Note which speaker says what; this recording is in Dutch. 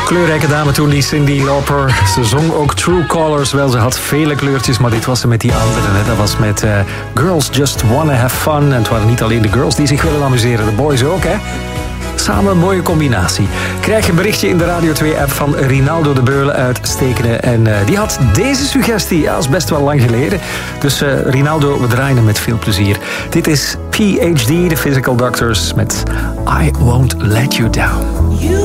Speaker 1: Kleurrijke dame toen, die Cyndi Lauper. Ze zong ook True Colors. Wel, ze had vele kleurtjes, maar dit was ze met die anderen. Hè. Dat was met Girls Just Wanna Have Fun. En het waren niet alleen de girls die zich willen amuseren, de boys ook, hè. Samen een mooie combinatie. Krijg je een berichtje in de Radio 2-app van Rinaldo de Beulen uit Stekenen. En die had deze suggestie. Ja, dat is best wel lang geleden. Dus Rinaldo, we draaien hem met veel plezier. Dit is PhD, The Physical Doctors, met I Won't Let You Down.